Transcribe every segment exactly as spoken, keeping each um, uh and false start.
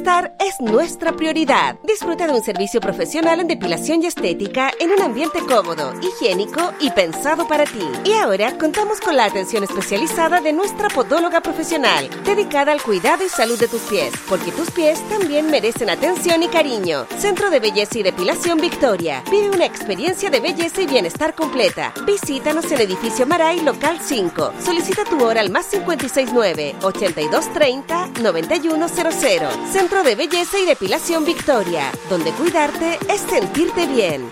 bienestar es nuestra prioridad. Disfruta de un servicio profesional en depilación y estética en un ambiente cómodo, higiénico y pensado para ti. Y ahora contamos con la atención especializada de nuestra podóloga profesional, dedicada al cuidado y salud de tus pies, porque tus pies también merecen atención y cariño. Centro de Belleza y Depilación Victoria. Vive una experiencia de belleza y bienestar completa. Visítanos en Edificio Maray, local cinco. Solicita tu hora al más cinco seis nueve, ochenta y dos treinta, noventa y uno cero cero. Centro de Belleza y Depilación Victoria, donde cuidarte es sentirte bien.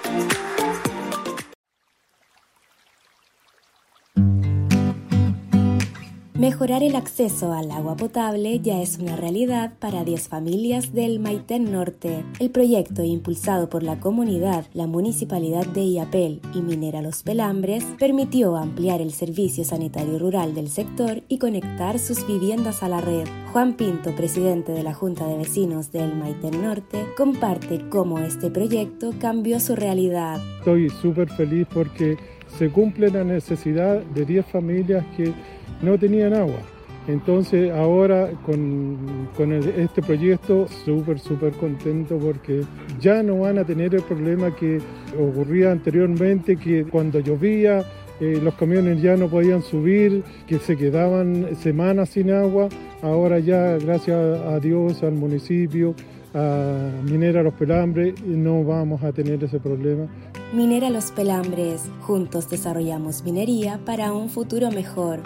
Mejorar el acceso al agua potable ya es una realidad para diez familias del Maitén Norte. El proyecto, impulsado por la comunidad, la Municipalidad de Illapel y Minera Los Pelambres, permitió ampliar el servicio sanitario rural del sector y conectar sus viviendas a la red. Juan Pinto, presidente de la Junta de Vecinos del Maitén Norte, comparte cómo este proyecto cambió su realidad. Estoy súper feliz porque se cumple la necesidad de diez familias que no tenían agua. Entonces ahora con, con el, este proyecto súper súper contento porque ya no van a tener el problema que ocurría anteriormente, que cuando llovía eh, los camiones ya no podían subir, que se quedaban semanas sin agua. Ahora ya, gracias a Dios, al municipio, a Minera Los Pelambres, no vamos a tener ese problema. Minera Los Pelambres, juntos desarrollamos minería para un futuro mejor.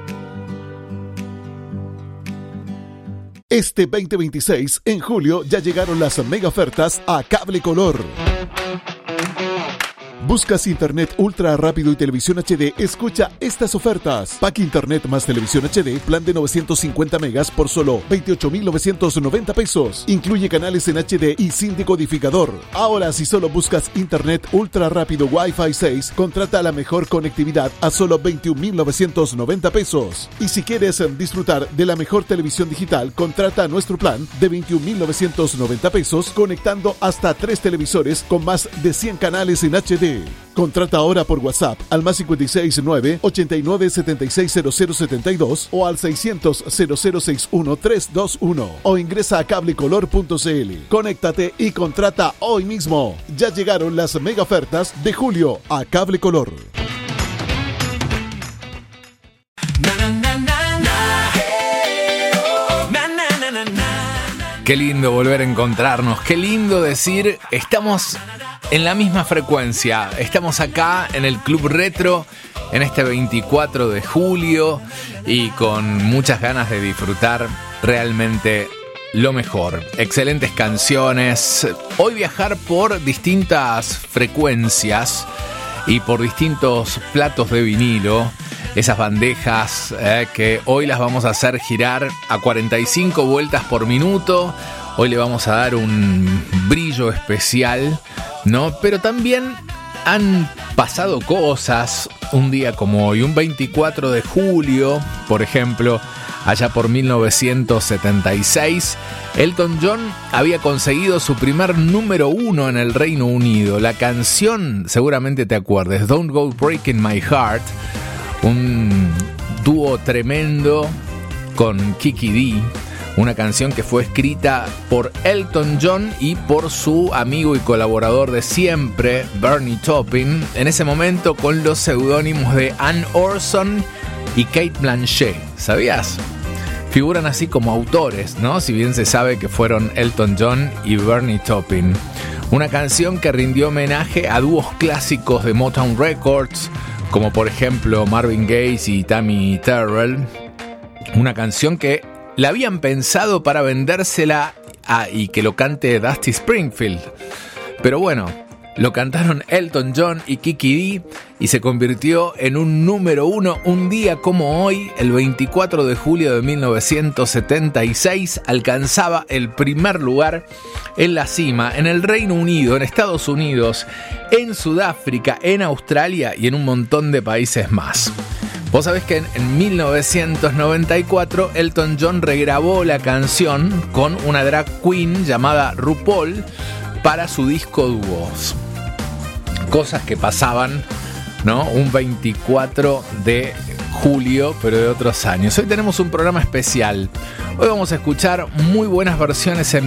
Este veinte veintiséis, en julio, ya llegaron las mega ofertas a Cable Color. Buscas internet ultra rápido y televisión H D, escucha estas ofertas. Pack internet más televisión H D, plan de novecientos cincuenta megas por solo veintiocho mil novecientos noventa pesos. Incluye canales en H D y sin decodificador. Ahora, si solo buscas internet ultra rápido Wi-Fi seis, contrata la mejor conectividad a solo veintiún mil novecientos noventa pesos. Y si quieres disfrutar de la mejor televisión digital, contrata nuestro plan de veintiún mil novecientos noventa pesos, conectando hasta tres televisores con más de cien canales en H D. Contrata ahora por WhatsApp al más cinco seis nueve, ochenta y nueve, setenta y seis cero cero setenta y dos o al seiscientos, cero cero sesenta y uno, trescientos veintiuno o ingresa a cablecolor punto c l. Conéctate y contrata hoy mismo. Ya llegaron las mega ofertas de julio a Cable Color. Qué lindo volver a encontrarnos, qué lindo decir, estamos en la misma frecuencia, estamos acá en el Club Retro en este veinticuatro de julio y con muchas ganas de disfrutar realmente lo mejor. Excelentes canciones, hoy viajar por distintas frecuencias y por distintos platos de vinilo. Esas bandejas eh, que hoy las vamos a hacer girar a cuarenta y cinco vueltas por minuto. Hoy le vamos a dar un brillo especial, ¿no? Pero también han pasado cosas un día como hoy, un veinticuatro de julio, por ejemplo, allá por mil novecientos setenta y seis, Elton John había conseguido su primer número uno en el Reino Unido. La canción, seguramente te acuerdes, Don't Go Breaking My Heart, un dúo tremendo con Kiki Dee, una canción que fue escrita por Elton John y por su amigo y colaborador de siempre, Bernie Taupin, en ese momento con los seudónimos de Ann Orson y Kate Blanchet. ¿Sabías? Figuran así como autores, ¿no? Si bien se sabe que fueron Elton John y Bernie Taupin. Una canción que rindió homenaje a dúos clásicos de Motown Records, como por ejemplo Marvin Gaye y Tammy Terrell. Una canción que la habían pensado para vendérsela a, y que lo cante Dusty Springfield. Pero bueno, lo cantaron Elton John y Kiki Dee y se convirtió en un número uno un día como hoy, el veinticuatro de julio de mil novecientos setenta y seis. Alcanzaba el primer lugar en la cima en el Reino Unido, en Estados Unidos, en Sudáfrica, en Australia y en un montón de países más. Vos sabés que en, en mil novecientos noventa y cuatro Elton John regrabó la canción con una drag queen llamada RuPaul para su disco dúos. Cosas que pasaban, ¿no? Un veinticuatro de julio, pero de otros años. Hoy tenemos un programa especial. Hoy vamos a escuchar muy buenas versiones en